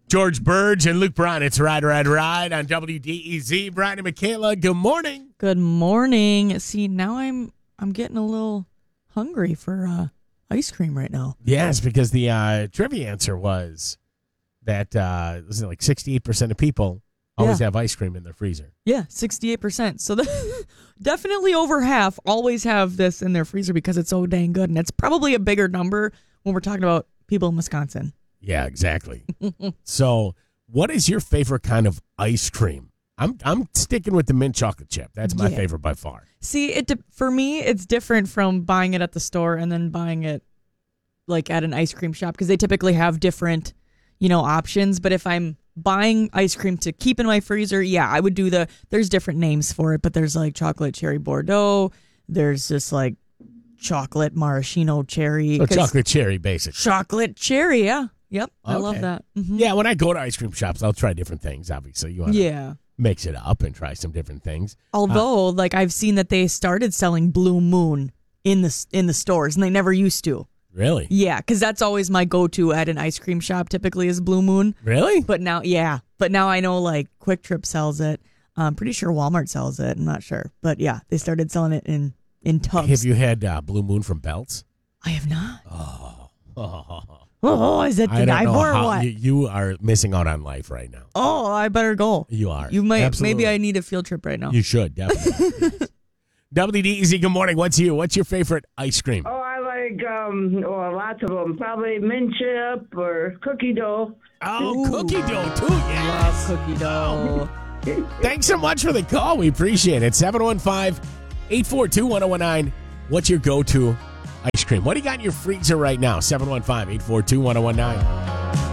George Burge and Luke Braun. It's Ride on WDEZ. Brian and Michaela, good morning. Good morning. See, now I'm getting a little hungry for ice cream right now. Yes, because the trivia answer was that was it like 68% of people always have ice cream in their freezer. Yeah, 68%. So definitely over half always have this in their freezer because it's so dang good. And it's probably a bigger number when we're talking about people in Wisconsin. Yeah, exactly. So what is your favorite kind of ice cream? I'm sticking with the mint chocolate chip. That's my favorite by far. See, for me, it's different from buying it at the store and then buying it like at an ice cream shop because they typically have different, options. But if I'm buying ice cream to keep in my freezer, I would do there's different names for it, but there's like chocolate cherry Bordeaux. There's just like chocolate maraschino cherry. So chocolate cherry, basically. Chocolate cherry, yeah. Yep, I Okay. love that. Mm-hmm. Yeah, when I go to ice cream shops, I'll try different things, obviously. You want to mix it up and try some different things. Although, I've seen that they started selling Blue Moon in the stores, and they never used to. Really? Yeah, because that's always my go-to at an ice cream shop, typically is Blue Moon. Really? But now I know, Quick Trip sells it. I'm pretty sure Walmart sells it. I'm not sure. But, they started selling it in tubs. Have you had Blue Moon from Belts? I have not. Oh, is it the guy for what? You are missing out on life right now. Oh, I better go. You are. You might. Absolutely. Maybe I need a field trip right now. You should, definitely. WDEZ, good morning. What's your favorite ice cream? Oh, I like lots of them. Probably mint chip or cookie dough. Oh, cookie dough, too. Yes. Love cookie dough. Thanks so much for the call. We appreciate it. 715-842-1019. What's your go-to ice cream? What do you got in your freezer right now? 715-842-1019.